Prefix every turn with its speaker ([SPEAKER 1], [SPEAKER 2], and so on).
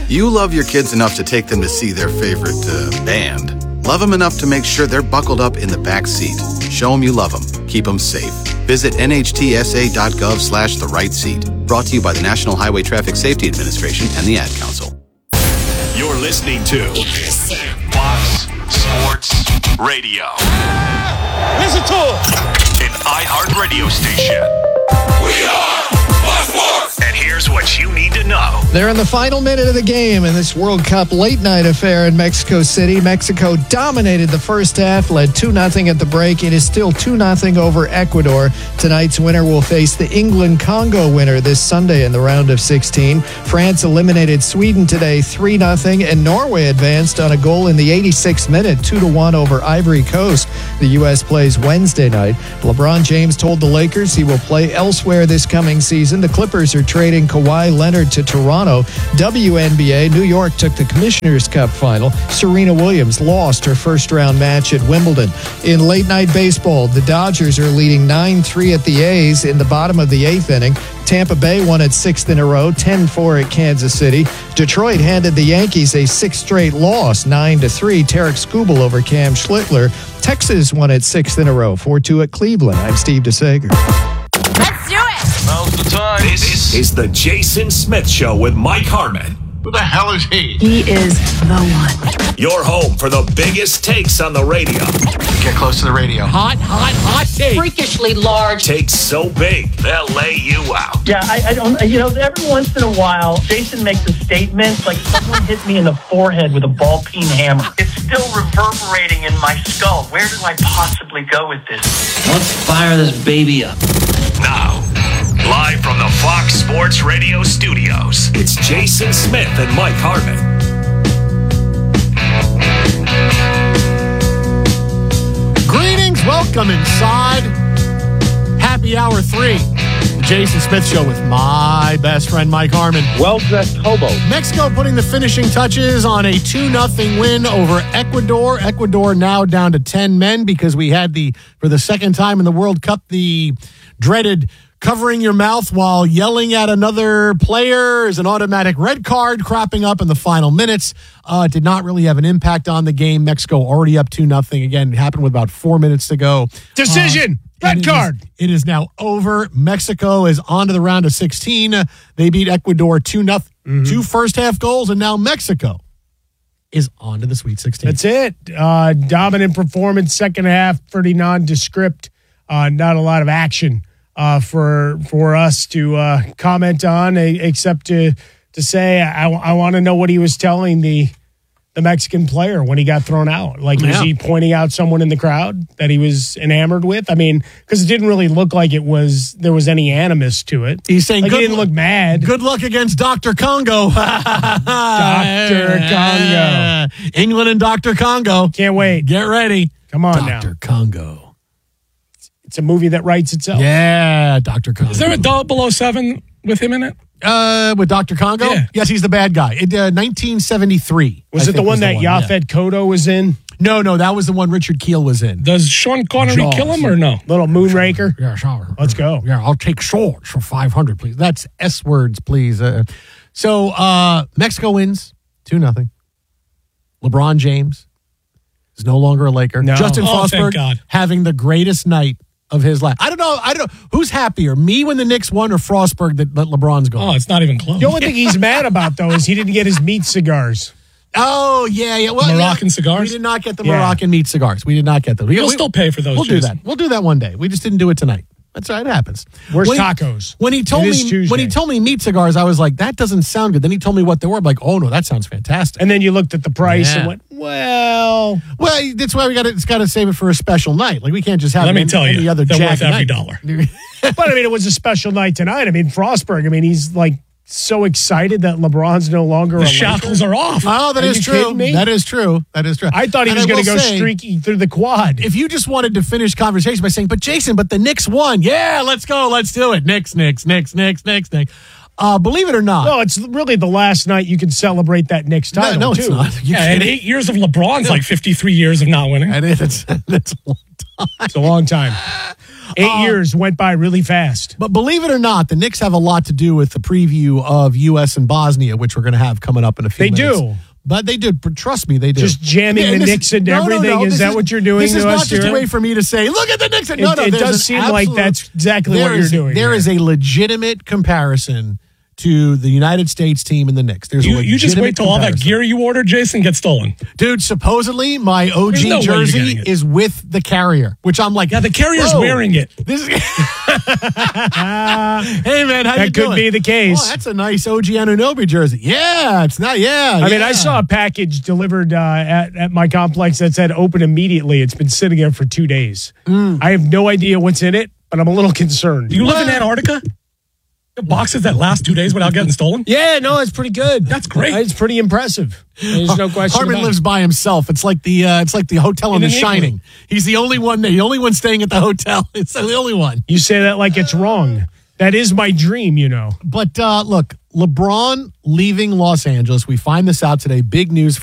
[SPEAKER 1] You love your kids enough to take them to see their favorite band. Love them enough to make sure they're buckled up in the back seat. Show them you love them. Keep them safe. Visit nhtsa.gov/the right seat. Brought to you by the National Highway Traffic Safety Administration and the Ad Council.
[SPEAKER 2] You're listening to Fox Sports Radio.
[SPEAKER 3] Listen to it.
[SPEAKER 2] An iHeart radio station.
[SPEAKER 3] We are Fox Sports.
[SPEAKER 2] And here's what you need to know.
[SPEAKER 4] They're in the final minute of the game in this World Cup late night affair in Mexico City. Mexico dominated the first half, led 2-0 at the break. It is still 2-0 over Ecuador. Tonight's winner will face the England-Congo winner this Sunday in the round of 16. France eliminated Sweden today 3-0, and Norway advanced on a goal in the 86th minute, 2-1 over Ivory Coast. The U.S. plays Wednesday night. LeBron James told the Lakers he will play elsewhere this coming season. The Clippers are trading Kawhi Leonard to Toronto. WNBA, New York took the Commissioner's Cup final. Serena Williams lost her first-round match at Wimbledon. In late-night baseball, the Dodgers are leading 9-3 at the A's in the bottom of the 8th inning. Tampa Bay won its 6th in a row, 10-4 at Kansas City. Detroit handed the Yankees a 6th straight loss, 9-3. Tarek Skubal over Cam Schlittler. Texas won its 6th in a row, 4-2 at Cleveland. I'm Steve DeSager.
[SPEAKER 5] Let's do it!
[SPEAKER 3] Now's the time.
[SPEAKER 2] This is the Jason Smith Show with Mike Harmon.
[SPEAKER 3] Who the hell is he?
[SPEAKER 5] He is the one.
[SPEAKER 2] Your home for the biggest takes on the radio.
[SPEAKER 3] Get close to the radio.
[SPEAKER 6] Hot take.
[SPEAKER 5] Freakishly large.
[SPEAKER 2] Takes so big, they'll lay you out.
[SPEAKER 7] Yeah, I don't, every once in a while, Jason makes a statement like someone hit me in the forehead with a ball-peen hammer. It's still reverberating in my skull. Where do I possibly go with this?
[SPEAKER 8] Let's fire this baby up.
[SPEAKER 2] Now, live from the Fox Sports Radio studios, it's Jason Smith and Mike Harmon.
[SPEAKER 6] Greetings, welcome inside Happy Hour 3, the Jason Smith Show with my best friend Mike Harmon.
[SPEAKER 7] Well-dressed hobo.
[SPEAKER 6] Mexico putting the finishing touches on a 2-0 win over Ecuador. Ecuador now down to 10 men because we had for the second time in the World Cup, the dreaded covering your mouth while yelling at another player is an automatic red card cropping up in the final minutes. It did not really have an impact on the game. Mexico already up 2-0. Again, it happened with about 4 minutes to go.
[SPEAKER 9] Decision. Red card.
[SPEAKER 6] It is now over. Mexico is on to the round of 16. They beat Ecuador 2-0. 2 first-half goals, and now Mexico is on to the Sweet 16.
[SPEAKER 9] That's it. Dominant performance, second half, pretty nondescript. Not a lot of action for us to comment on, except to say I want to know what he was telling the Mexican player when he got thrown out. Like, was he pointing out someone in the crowd that he was enamored with? I mean, because it didn't really look like there was any animus to it.
[SPEAKER 6] He's saying
[SPEAKER 9] he didn't look mad.
[SPEAKER 6] Good luck against Dr. Congo.
[SPEAKER 9] Dr. Congo.
[SPEAKER 6] England and Dr. Congo.
[SPEAKER 9] Can't wait.
[SPEAKER 6] Get ready.
[SPEAKER 9] Come on now.
[SPEAKER 6] Dr. Congo.
[SPEAKER 9] It's a movie that writes itself.
[SPEAKER 6] Yeah, Dr. Congo.
[SPEAKER 10] Is there a 007 with him in it?
[SPEAKER 6] With Dr. Congo?
[SPEAKER 10] Yeah.
[SPEAKER 6] Yes, he's the bad guy. 1973.
[SPEAKER 9] Was it the one that Yaphet Kotto was in?
[SPEAKER 6] No, that was the one Richard Keel was in.
[SPEAKER 10] Does Sean Connery kill him or no?
[SPEAKER 9] Little Moonraker?
[SPEAKER 6] Yeah, sure.
[SPEAKER 9] Let's go.
[SPEAKER 6] Yeah, I'll take shorts for 500, please. That's S words, please. So Mexico wins 2-0. LeBron James is no longer a Laker.
[SPEAKER 9] No.
[SPEAKER 6] Justin
[SPEAKER 10] Thank
[SPEAKER 6] Forsberg
[SPEAKER 10] God.
[SPEAKER 6] having the greatest night of his life. I don't know. Who's happier, me when the Knicks won or Frostberg that LeBron's gone?
[SPEAKER 10] Oh, it's not even close.
[SPEAKER 9] The only thing he's mad about, though, is he didn't get his meat cigars.
[SPEAKER 6] Oh, yeah. Well,
[SPEAKER 10] Moroccan cigars?
[SPEAKER 6] We did not get the Moroccan meat cigars. We did not get them.
[SPEAKER 10] We'll still pay for those.
[SPEAKER 6] We'll do
[SPEAKER 10] Jason.
[SPEAKER 6] that. We'll do that one day. We just didn't do it tonight. That's right. It happens.
[SPEAKER 9] Where's tacos?
[SPEAKER 6] When he told me meat cigars, I was like, that doesn't sound good. Then he told me what they were. I'm like, oh no, that sounds fantastic.
[SPEAKER 9] And then you looked at the price and went, well,
[SPEAKER 6] that's why it's got to save it for a special night. Like we can't just have.
[SPEAKER 10] Let me tell you,
[SPEAKER 6] any other
[SPEAKER 10] they're
[SPEAKER 6] Jack
[SPEAKER 10] worth every
[SPEAKER 6] night.
[SPEAKER 10] dollar.
[SPEAKER 9] But I mean, it was a special night tonight. I mean, Frostberg. He's like so excited that LeBron's no longer
[SPEAKER 10] The
[SPEAKER 9] a
[SPEAKER 10] shackles
[SPEAKER 9] Laker.
[SPEAKER 10] are off.
[SPEAKER 6] Oh, that
[SPEAKER 9] Are
[SPEAKER 6] is
[SPEAKER 9] you
[SPEAKER 6] true.
[SPEAKER 9] kidding me?
[SPEAKER 6] That is true.
[SPEAKER 9] I thought he was going to go streaky through the quad.
[SPEAKER 6] If you just wanted to finish conversation by saying, but Jason, but the Knicks won. Yeah, let's go. Let's do it. Knicks. Believe it or not.
[SPEAKER 9] No, it's really the last night you can celebrate that Knicks title,
[SPEAKER 6] No,
[SPEAKER 9] too.
[SPEAKER 6] it's not.
[SPEAKER 10] And 8 years of LeBron's like 53 years of not winning.
[SPEAKER 6] That's a long
[SPEAKER 9] It's a long time. 8 years went by really fast.
[SPEAKER 6] But believe it or not, the Knicks have a lot to do with the preview of U.S. and Bosnia, which we're going to have coming up in a few minutes.
[SPEAKER 9] They do.
[SPEAKER 6] But they do. Trust me, they do.
[SPEAKER 9] Just jamming the Knicks into everything. Is that what you're doing?
[SPEAKER 6] This is not just a way for me to say, look at the Knicks. No,
[SPEAKER 9] it does seem like that's exactly what you're doing.
[SPEAKER 6] There is a legitimate comparison to the United States team and the Knicks.
[SPEAKER 10] You just wait till all that gear you ordered, Jason, gets stolen.
[SPEAKER 6] Dude, supposedly my OG jersey is with the Carrier, which I'm like,
[SPEAKER 10] yeah, the Carrier's wearing it.
[SPEAKER 6] This is hey, man, how you doing?
[SPEAKER 9] That could be the case.
[SPEAKER 6] Oh, that's a nice OG Anunoby jersey. Yeah, it's not,
[SPEAKER 9] I mean, I saw a package delivered at my complex that said open immediately. It's been sitting there for 2 days. I have no idea what's in it, but I'm a little concerned.
[SPEAKER 10] Do you live in Antarctica? Boxes that last 2 days without getting stolen?
[SPEAKER 9] Yeah, no, it's pretty good.
[SPEAKER 10] That's great.
[SPEAKER 9] It's pretty impressive. There's no question.
[SPEAKER 6] Harmon lives by himself. It's like the hotel in The Shining. He's the only one there. The only one staying at the hotel. It's the only one.
[SPEAKER 9] You say that like it's wrong. That is my dream, you know.
[SPEAKER 6] But look, LeBron leaving Los Angeles. We find this out today. Big news